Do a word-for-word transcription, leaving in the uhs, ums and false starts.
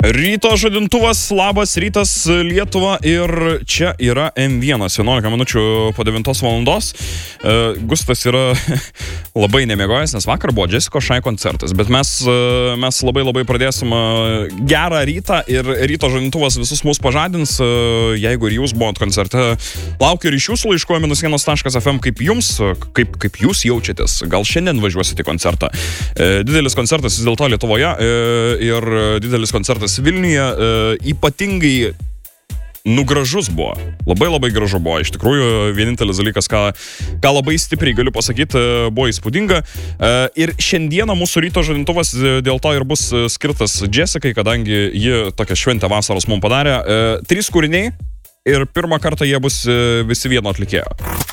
Ryto žadintuvas, labas rytas Lietuva ir čia yra M vienas, vienuolika minučių po devintos valandos. Gustas yra labai nemiegojęs, nes vakar buvo Jessicos Shy koncertas, bet mes, mes labai labai pradėsim gerą rytą ir ryto žadintuvas visus mus pažadins. Jeigu ir jūs buvot koncerte, laukiu ir iš jūsų laiško minus vienas taškas ef em, kaip jums, kaip, kaip jūs jaučiatės, gal šiandien važiuosite į koncertą. Didelis koncertas vis dėlto Lietuvoje ir didelis koncertas Vilniuje, e, ypatingai nugražus buvo. Labai labai gražu buvo. Iš tikrųjų, vienintelis dalykas, ką, ką labai stipriai galiu pasakyti, buvo įspūdinga. E, ir šiandieną mūsų ryto žadintuvas dėl to ir bus skirtas Jessicai, kadangi ji tokią šventę vasaros mums padarė. E, trys kūriniai ir pirmą kartą jie bus visi vieno atlikėjo.